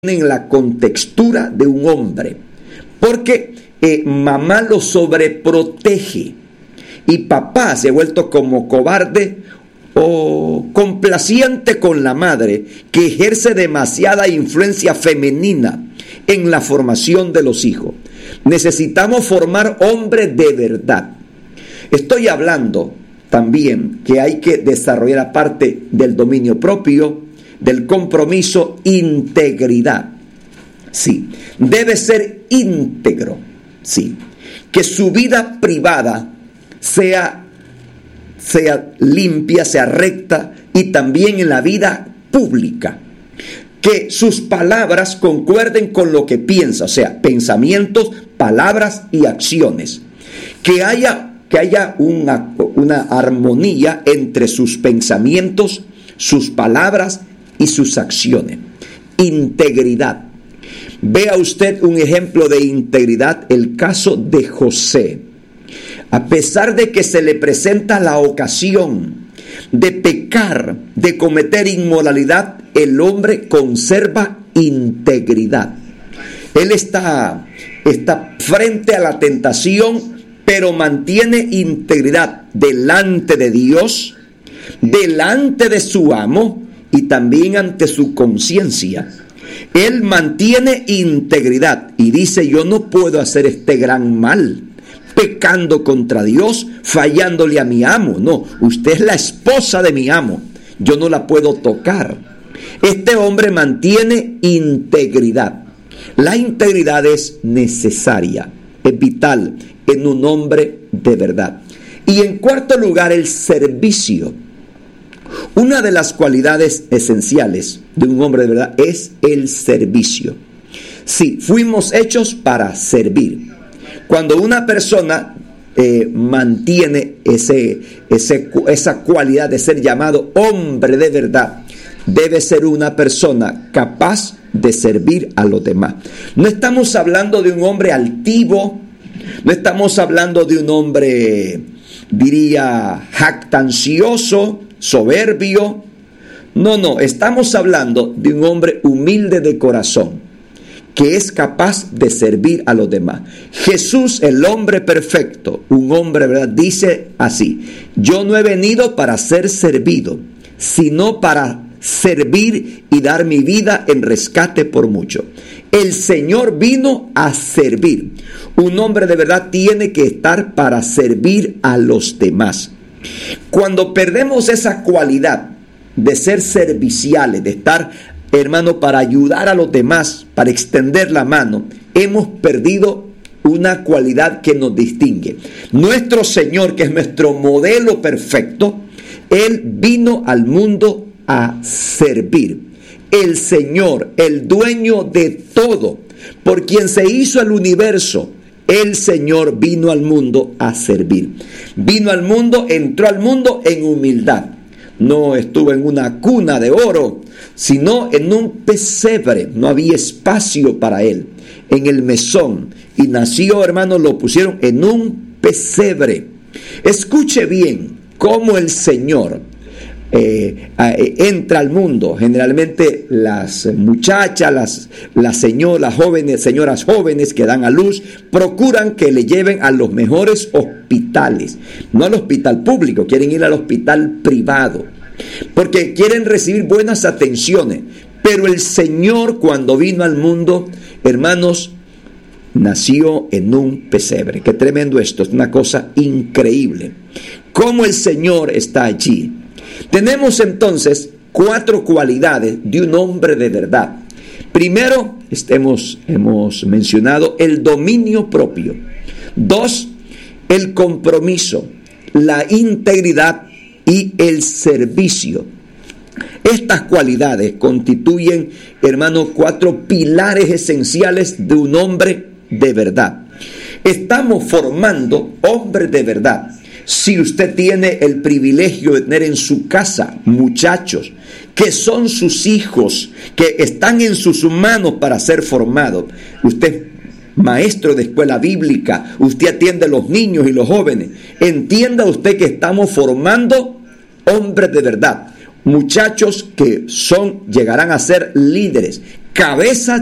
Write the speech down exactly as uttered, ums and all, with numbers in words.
en la contextura de un hombre, porque eh, mamá lo sobreprotege y papá se ha vuelto como cobarde o complaciente con la madre, que ejerce demasiada influencia femenina en la formación de los hijos. Necesitamos formar hombres de verdad. Estoy hablando también que hay que desarrollar, aparte del dominio propio, del compromiso, integridad. Sí, debe ser íntegro. Sí, que su vida privada sea, sea limpia, sea recta, y también en la vida pública. Que sus palabras concuerden con lo que piensa, o sea, pensamientos, palabras y acciones. Que haya, que haya una, una armonía entre sus pensamientos, sus palabras y sus acciones. Integridad. Vea usted un ejemplo de integridad, el caso de José. A pesar de que se le presenta la ocasión de pecar, de cometer inmoralidad, el hombre conserva integridad. Él está, está frente a la tentación, pero mantiene integridad delante de Dios, delante de su amo y también ante su conciencia. Él mantiene integridad y dice: yo no puedo hacer este gran mal, pecando contra Dios, fallándole a mi amo. No, usted es la esposa de mi amo, yo no la puedo tocar. Este hombre mantiene integridad. La integridad es necesaria, es vital en un hombre de verdad. Y en cuarto lugar, el servicio. Una de las cualidades esenciales de un hombre de verdad es el servicio. Sí, fuimos hechos para servir. Cuando una persona eh, mantiene ese, ese, esa cualidad de ser llamado hombre de verdad, debe ser una persona capaz de servir a los demás. No estamos hablando de un hombre altivo, no estamos hablando de un hombre, diría, jactancioso, soberbio. No, no, estamos hablando de un hombre humilde de corazón, que es capaz de servir a los demás. Jesús, el hombre perfecto, un hombre, ¿verdad?, dice así: yo no he venido para ser servido, sino para servir y dar mi vida en rescate por mucho. El Señor vino a servir. Un hombre de verdad tiene que estar para servir a los demás. Cuando perdemos esa cualidad de ser serviciales, de estar, hermano, para ayudar a los demás, para extender la mano, hemos perdido una cualidad que nos distingue. Nuestro Señor, que es nuestro modelo perfecto, Él vino al mundo a servir. El Señor, el dueño de todo, por quien se hizo el universo, el Señor vino al mundo a servir. Vino al mundo, entró al mundo en humildad. No estuvo en una cuna de oro, sino en un pesebre. No había espacio para él en el mesón. Y nació, hermanos, lo pusieron en un pesebre. Escuche bien cómo el Señor eh, eh, entra al mundo. Generalmente las muchachas, las, las señoras jóvenes, señoras jóvenes que dan a luz, procuran que le lleven a los mejores hospitales. No al hospital público, quieren ir al hospital privado, porque quieren recibir buenas atenciones. Pero el Señor, cuando vino al mundo, hermanos, nació en un pesebre. Qué tremendo esto, es una cosa increíble. Cómo el Señor está allí. Tenemos entonces cuatro cualidades de un hombre de verdad. Primero, hemos, hemos mencionado el dominio propio. Dos, el compromiso, la integridad y el servicio. Estas cualidades constituyen, hermano, cuatro pilares esenciales de un hombre de verdad. Estamos formando hombres de verdad. Si usted tiene el privilegio de tener en su casa muchachos que son sus hijos, que están en sus manos para ser formados, usted, maestro de escuela bíblica, usted atiende a los niños y los jóvenes, entienda usted que estamos formando hombres de verdad, muchachos que son, llegarán a ser líderes, cabeza